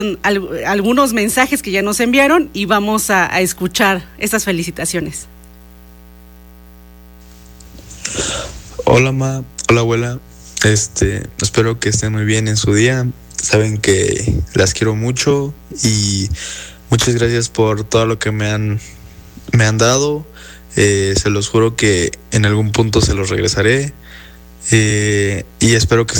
algunos mensajes que ya nos enviaron y vamos a escuchar estas felicitaciones. Hola ma, hola abuela, espero que estén muy bien en su día. Saben que las quiero mucho y muchas gracias por todo lo que me han dado. Se los juro que en algún punto se los regresaré. Y espero que